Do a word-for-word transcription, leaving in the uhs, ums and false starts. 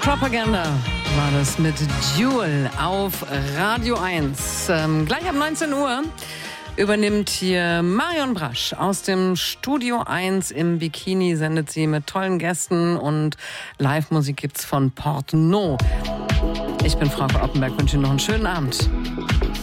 Propaganda war das mit Jewel auf Radio eins. Ähm, gleich ab neunzehn Uhr übernimmt hier Marion Brasch aus dem Studio eins im Bikini, sendet sie mit tollen Gästen und Live-Musik gibt's von Portneuf. Ich bin Frauke Oppenberg, wünsche Ihnen noch einen schönen Abend.